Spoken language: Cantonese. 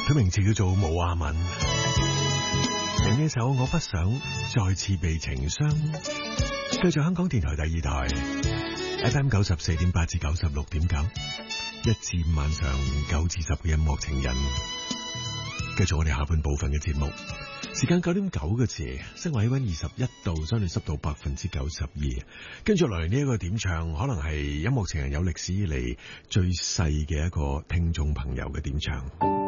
佢名字叫做武亞敏，另一首我不想再次被情傷，繼續香港電台第二台 FM 94.8至96.9，一至五晚上9至10嘅音樂情人，繼續我哋下半部分嘅節目。時間9:09個字，室外氣溫21度，相對濕度92%。跟住落嚟呢一個點唱，可能係音樂情人有歷史以嚟最細嘅一個聽眾朋友嘅點唱。